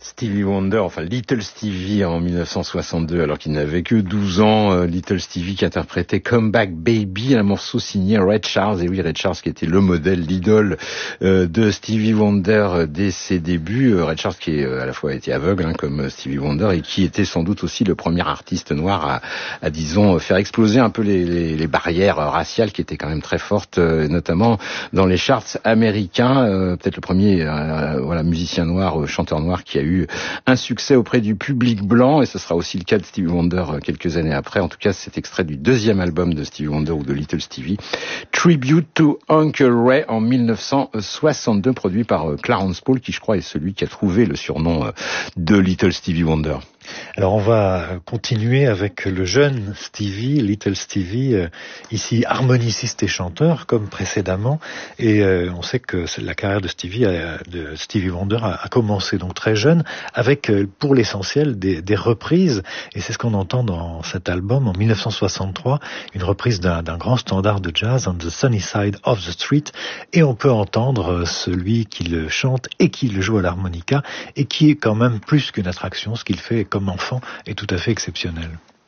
Stevie Wonder, enfin Little Stevie en 1962, alors qu'il n'avait que 12 ans. Little Stevie qui interprétait Come Back Baby, un morceau signé Ray Charles. Et oui, Ray Charles qui était le modèle, l'idole de Stevie Wonder dès ses débuts. Ray Charles qui à la fois était aveugle, comme Stevie Wonder, et qui était sans doute aussi le premier artiste noir à disons, faire exploser un peu les barrières raciales qui étaient quand même très fortes, notamment dans les charts américains. Peut-être le premier musicien noir, chanteur noir qui a eu un succès auprès du public blanc, et ce sera aussi le cas de Stevie Wonder quelques années après. En tout cas, c'est extrait du deuxième album de Stevie Wonder ou de Little Stevie, Tribute to Uncle Ray, en 1962, produit par Clarence Paul, qui je crois est celui qui a trouvé le surnom de Little Stevie Wonder. Alors on va continuer avec le jeune Stevie, Little Stevie, ici harmoniciste et chanteur comme précédemment, et on sait que la carrière de Stevie Wonder a commencé donc très jeune avec pour l'essentiel des reprises, et c'est ce qu'on entend dans cet album en 1963, une reprise d'un grand standard de jazz, On the Sunny Side of the Street, et on peut entendre celui qui le chante et qui le joue à l'harmonica, et qui est quand même plus qu'une attraction, ce qu'il fait comme enfant est tout à fait exceptionnel.